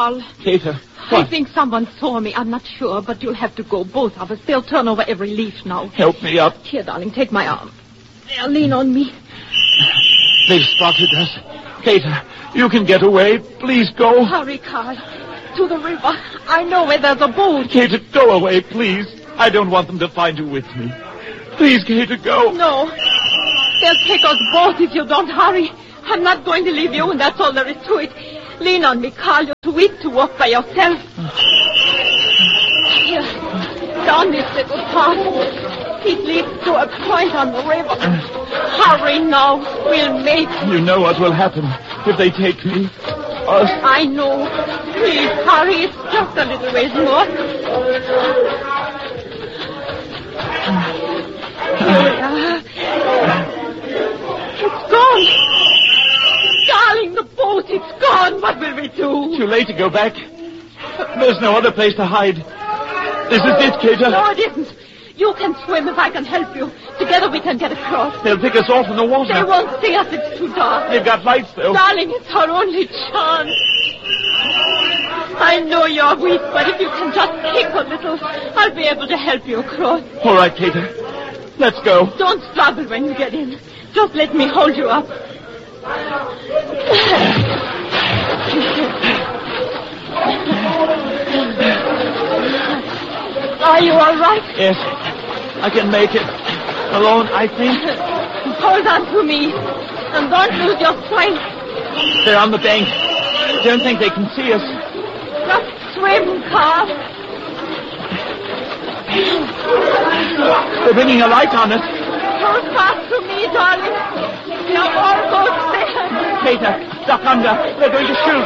Carl. Cater, I what? think someone saw me. I'm not sure, but you'll have to go, both of us. They'll turn over every leaf now. Help me up. Here, darling, take my arm. There, lean on me. They've spotted us. Cater, you can get away. Please go. Hurry, Carl. To the river. I know where there's a boat. Cater, go away, please. I don't want them to find you with me. Please, Cater, go. No. They'll take us both if you don't hurry. I'm not going to leave you, and that's all there is to it. Lean on me, Carl. You're too weak to walk by yourself. Here, down this little path. It leads to a point on the river. Hurry now. We'll make it. You know what will happen if they take me. I know. Please, hurry. It's just a little ways more. Here we are. It's gone. Darling, the boat, it's gone. What will we do? Too late to go back. There's no other place to hide. This is it, Cater. No, it isn't. You can swim if I can help you. Together we can get across. They'll pick us off in the water. They won't see us. It's too dark. They've got lights, though. Darling, it's our only chance. I know you're weak, but if you can just kick a little, I'll be able to help you across. All right, Cater. Let's go. Don't struggle when you get in. Just let me hold you up. Are you all right? Yes. I can make it. Alone, I think. Hold on to me. And don't lose your strength. They're on the bank. Don't think they can see us. Just swim, Carl. They're bringing a light on us. Hold fast to me, darling. We are almost there. Cater, duck under. They're going to shoot.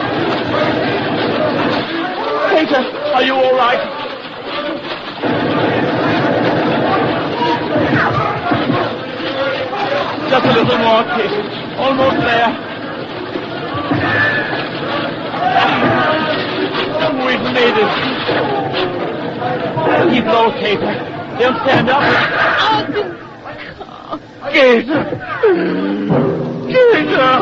Cater, are you all right? Just a little more, Cater. Almost there. We've made it. Keep low, Cater. They'll stand up. Cater! Cater!